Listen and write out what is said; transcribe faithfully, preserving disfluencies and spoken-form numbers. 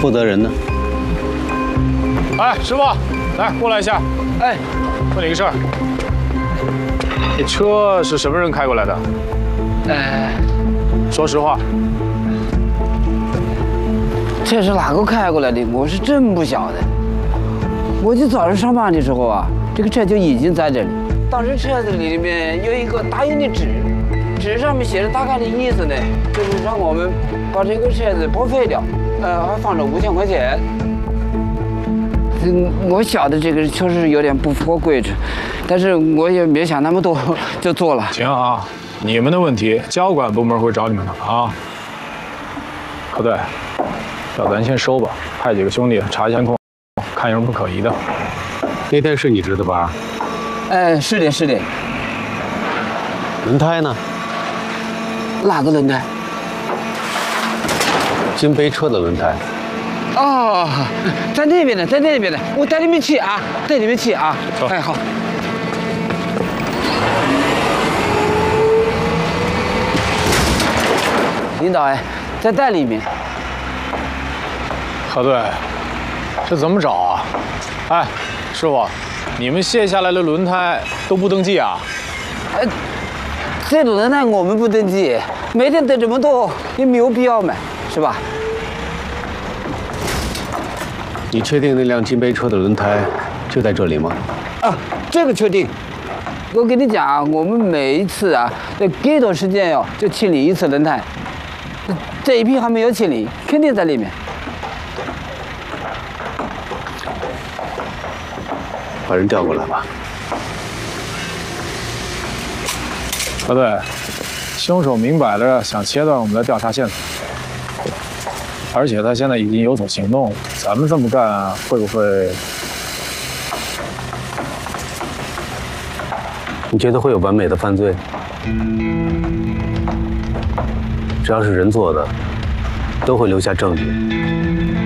负责人呢？ 哎，师傅，来过来一下。 哎， 问你个事儿，这车是什么人开过来的？ 哎， 说实话。 这是哪个开过来的？我是真不晓得。我就早上上班的时候啊，这个车就已经在这里。当时车子里面有一个打印的纸，纸上面写的大概的意思呢，就是让我们把这个车子报废掉，呃，还放了五千块钱。嗯，我晓得这个确实有点不符合规矩，但是我也没想那么多，就做了。 行啊，你们的问题交管部门会找你们的啊。不对，要咱先收吧，派几个兄弟查监控，看有什么不可疑的。 那天是你值的班？ 哎，是的，是的。 轮胎呢？ 哪个轮胎？ 金杯车的轮胎。 哦，在那边呢，在那边呢，我带你们去啊，带你们去啊。哎，好。领导哎，在袋里面。 何队，这怎么找啊？哎，师傅，你们卸下来的轮胎都不登记啊？ 哎，这种轮胎我们不登记，每天得这么多也没有必要买，是吧？ 你确定那辆金杯车的轮胎就在这里吗？ 啊，这个确定。我跟你讲啊，我们每一次啊，得隔一段时间哟，就清理一次轮胎。这一批还没有清理，肯定在里面。 把人调过来吧。 何队，凶手明摆着想切断我们的调查线索。而且他现在已经有所行动了，咱们这么干会不会？ 你觉得会有完美的犯罪？只要是人做的，都会留下证据。